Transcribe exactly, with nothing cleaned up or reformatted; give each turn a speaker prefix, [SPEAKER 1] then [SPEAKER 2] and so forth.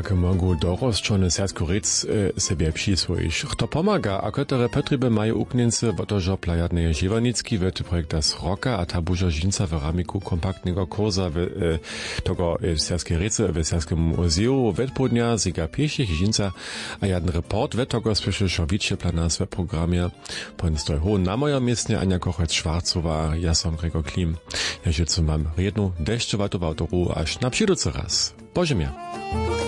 [SPEAKER 1] jak mogą dorosczony sersku rec e, sobie przyswoić. Kto pomaga, a które potrzeby mają uknięcy, bo to, że plajadne Żywanicki w projekta z roka, a ta burza żinca w ramiku kompaktnego kurza w e, tego e, serskiej rece, w serskim muzeum, w południa ziga pieszych żinca, a jeden report w tego słyszy szowiczie plana w programie. Ponstoj ho na moja miejsce Ania Kochec-Schwarzowa, ja sam Gregor Klim. Ja życzę mam jedną deszczowatą autoru aż na przyjducy raz. Boże mnie.